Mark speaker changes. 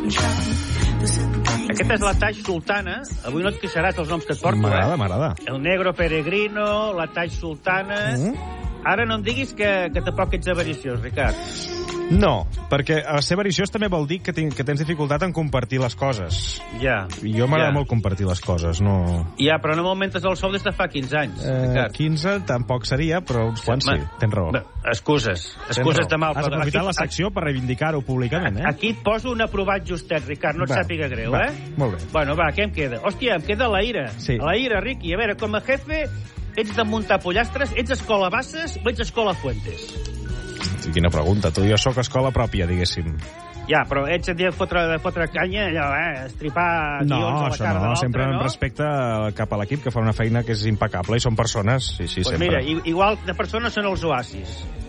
Speaker 1: Aquesta és la Taj Sultana. Avui no et queixaràs els noms que et porto,
Speaker 2: M'agrada.
Speaker 1: El Negro Peregrino, la Taj Sultana... Ara no em diguis que tampoc ets avariciós, Ricard.
Speaker 2: No, perquè ser avariciós també vol dir que tens dificultat en compartir les coses.
Speaker 1: Ja.
Speaker 2: I jo m'agrada molt compartir les coses, no...
Speaker 1: Ja, però no m'augmentes el sou des de fa 15 anys, Ricard.
Speaker 2: 15 tampoc seria, però uns quants sí, tens raó.
Speaker 1: Excuses de mal.
Speaker 2: Has aprofitat la secció per reivindicar-ho públicament,
Speaker 1: Aquí et poso un aprovat justet, Ricard, no et sàpiga greu,
Speaker 2: Molt bé.
Speaker 1: Bueno, va, què em queda? Hòstia, em queda la Ira.
Speaker 2: Sí.
Speaker 1: La Ira, Riqui. A veure, com a jefe, ets de muntar pollastres, ets escola Basses o ets escola Fuentes?
Speaker 2: Quina pregunta. Tu, jo sóc escola pròpia, diguéssim.
Speaker 1: Ja, però ets de fotre canya, allò, estripar guions a la cara de l'altre, no?
Speaker 2: Sempre en respecte cap a l'equip, que fa una feina que és impecable, i són persones, sí,
Speaker 1: pues
Speaker 2: sempre.
Speaker 1: Mira, igual de persones són els oasis.